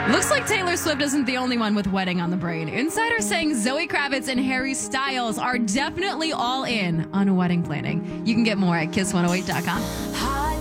Looks like Taylor Swift isn't the only one with wedding on the brain. Insiders saying Zoe Kravitz and Harry Styles are definitely all in on wedding planning. You can get more at kiss108.com.